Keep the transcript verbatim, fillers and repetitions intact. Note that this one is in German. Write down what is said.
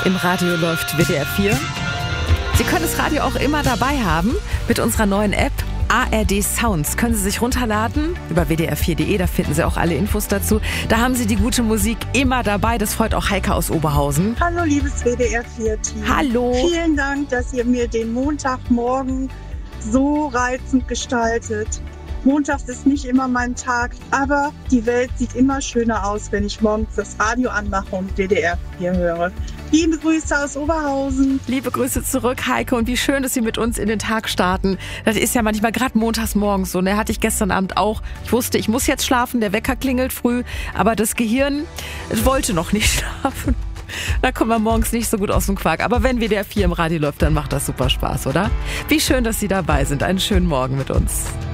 Im Radio läuft W D R vier. Sie können das Radio auch immer dabei haben mit unserer neuen App A R D Sounds. Können Sie sich runterladen über w d r vier punkt de, da finden Sie auch alle Infos dazu. Da haben Sie die gute Musik immer dabei. Das freut auch Heike aus Oberhausen. Hallo liebes W D R vier Team. Hallo. Vielen Dank, dass ihr mir den Montagmorgen so reizend gestaltet. Montags ist nicht immer mein Tag, aber die Welt sieht immer schöner aus, wenn ich morgens das Radio anmache und W D R vier höre. Liebe Grüße aus Oberhausen. Liebe Grüße zurück, Heike. Und wie schön, dass Sie mit uns in den Tag starten. Das ist ja manchmal gerade montags morgens so. Ne? Hatte ich gestern Abend auch. Ich wusste, ich muss jetzt schlafen. Der Wecker klingelt früh. Aber das Gehirn wollte noch nicht schlafen. Da kommt man morgens nicht so gut aus dem Quark. Aber wenn W D R vier im Radio läuft, dann macht das super Spaß, oder? Wie schön, dass Sie dabei sind. Einen schönen Morgen mit uns.